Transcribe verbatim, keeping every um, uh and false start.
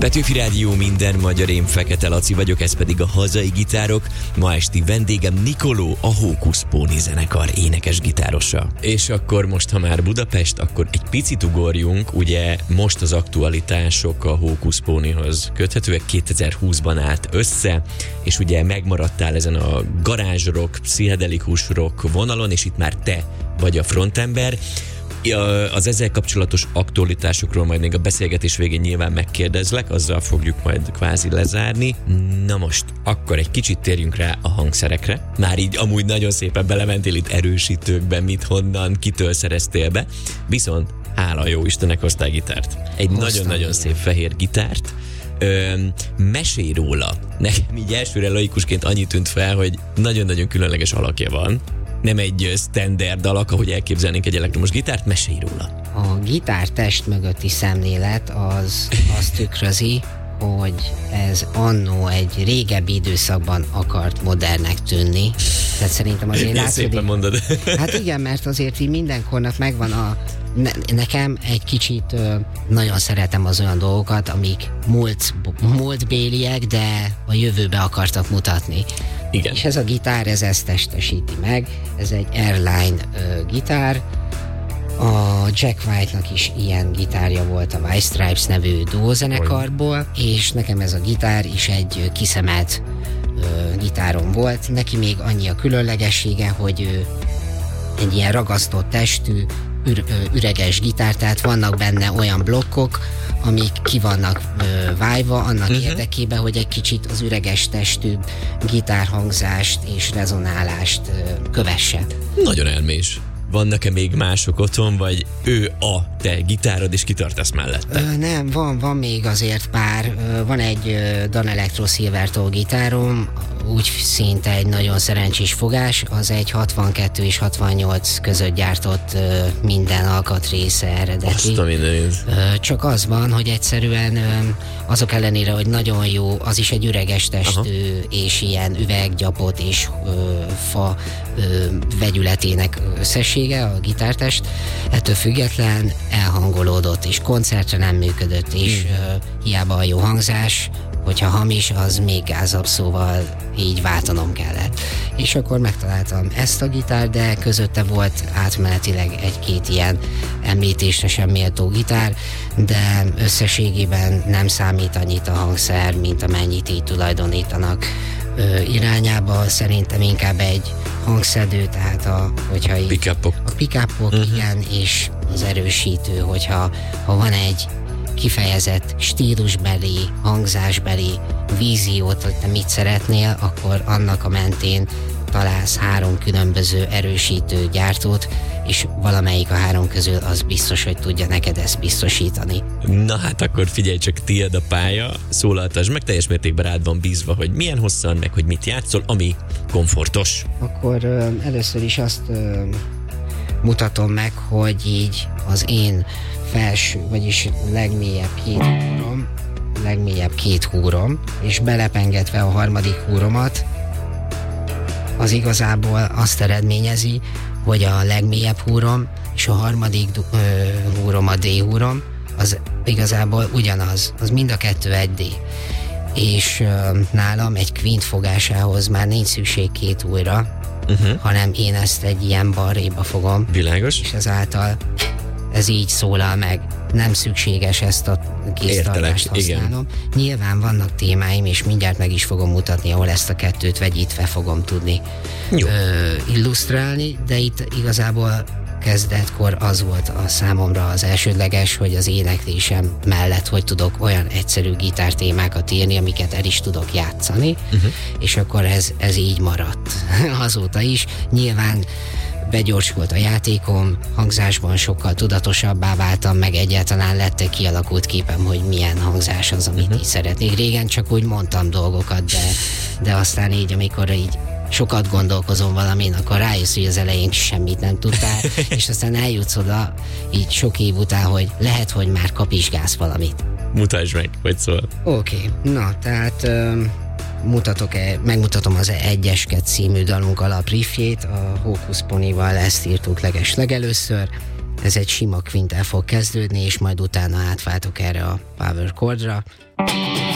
Petőfi Rádió, minden magyar, én Fekete Laci vagyok, ez pedig a hazai gitárok. Ma esti vendégem Nikoló, a Hókusz Póni zenekar énekes-gitárosa. És akkor most, ha már Budapest, akkor egy picit ugorjunk, ugye most az aktualitások a Hókusz Pónihoz köthetőek, kétezer-húszban állt össze, és ugye megmaradtál ezen a garázsrock, pszichedelikus rock vonalon, és itt már te vagy a frontember. Az ezzel kapcsolatos aktualitásokról majd még a beszélgetés végén nyilván megkérdezlek, azzal fogjuk majd kvázi lezárni. Na most, akkor egy kicsit térjünk rá a hangszerekre. Már így amúgy nagyon szépen belementél itt erősítőkben, mit honnan, kitől szereztél be. Viszont hála jó Istennek hoztál gitárt. Egy nagyon-nagyon szép fehér gitárt. Ö, mesélj róla. Nekem így elsőre laikusként annyit tűnt fel, hogy nagyon-nagyon különleges alakja van. Nem egy standard alak, ahogy elképzelnénk egy elektromos gitárt, mesélj róla. A gitár test mögötti szemlélet az azt tükrözi, hogy ez annó egy régebbi időszakban akart modernnek tűnni. Tehát szerintem azért látszódik... szépen mondod. Hát igen, mert azért így mindenkornak megvan a... Ne, nekem egy kicsit ö, nagyon szeretem az olyan dolgokat, amik múlt, múltbéliek, de a jövőbe akartak mutatni. Igen. És ez a gitár, ez ezt testesíti meg. Ez egy Airline ö, gitár. A Jack White-nak is ilyen gitárja volt a White Stripes nevű duózenekarból, és nekem ez a gitár is egy kiszemelt ö, gitárom volt. Neki még annyi a különlegessége, hogy ő egy ilyen ragasztott testű, ür, ö, üreges gitár, tehát vannak benne olyan blokkok, amik ki vannak ö, vájva annak uh-huh. érdekében, hogy egy kicsit az üreges testű gitárhangzást és rezonálást ö, kövesse. Nagyon elmés. Vannak-e még mások otthon, vagy ő a te gitárod, és kitartasz mellette? Ö, nem, van, van még azért pár. Ö, van egy ö, Danelectro Silvertone gitárom, úgy szinte egy nagyon szerencsés fogás, az egy hatvankettő és hatvannyolc között gyártott ö, minden alkatrésze eredeti. Azt a mindenit. Ö, csak az van, hogy egyszerűen ö, azok ellenére, hogy nagyon jó, az is egy üreges testű Aha. és ilyen üveggyapot és ö, fa ö, vegyületének összessége a gitártest, ettől független elhangolódott, és koncertre nem működött, és hmm. ö, hiába a jó hangzás, hogyha hamis, az még gázabb, szóval így váltanom kellett. És akkor megtaláltam ezt a gitárt, de közötte volt átmenetileg egy-két ilyen említésre sem méltó gitár, de összességében nem számít annyit a hangszer, mint amennyit így tulajdonítanak ö, irányába. Szerintem inkább egy hangszedő, tehát a, hogyha így, pick-upok. a pick-upok, uh-huh. igen, és az erősítő, hogyha ha van egy kifejezett stílusbeli, hangzásbeli víziót, hogy te mit szeretnél, akkor annak a mentén találsz három különböző erősítő gyártót, és valamelyik a három közül az biztos, hogy tudja neked ezt biztosítani. Na hát akkor figyelj csak, tiéd a pálya, szólaltasd meg, teljes mértékben rád van bízva, hogy milyen hosszan, meg hogy mit játszol, ami komfortos. Akkor ö, először is azt ö, mutatom meg, hogy így az én felső, vagyis legmélyebb két húrom, legmélyebb két húrom, és belepengetve a harmadik húromat, az igazából azt eredményezi, hogy a legmélyebb húrom és a harmadik ö, húrom, a D húrom, az igazából ugyanaz, az mind a kettő egy D. És ö, nálam egy kvint fogásához már nincs szükség két hújra, uh-huh. hanem én ezt egy ilyen balréba fogom. Világos. És ezáltal ez így szólal meg. Nem szükséges ezt a kéztartást használnom. Igen. Nyilván vannak témáim, és mindjárt meg is fogom mutatni, ahol ezt a kettőt vegyítve fogom tudni ö, illusztrálni, de itt igazából kezdetkor az volt a számomra az elsődleges, hogy az éneklésem mellett, hogy tudok olyan egyszerű gitártémákat írni, amiket el is tudok játszani, uh-huh. és akkor ez, ez így maradt azóta is. Nyilván begyorsult a játékom, hangzásban sokkal tudatosabbá váltam, meg egyáltalán lett egy kialakult képem, hogy milyen hangzás az, amit uh-huh. így szeretnék. Régen csak úgy mondtam dolgokat, de, de aztán így, amikor így sokat gondolkozom valamin, akkor rájössz, hogy az elején semmit nem tudtál, és aztán eljutsz oda, így sok év után, hogy lehet, hogy már kapizsgálsz valamit. Mutasd meg, hogy szól. Oké, okay. Na, tehát... Um, mutatok-e, megmutatom az Egyesket című dalunk alapriffjét, a Hókusz Pónival ezt írtuk leges legelőször. Ez egy sima kvinttel fog kezdődni, és majd utána átváltok erre a power chordra.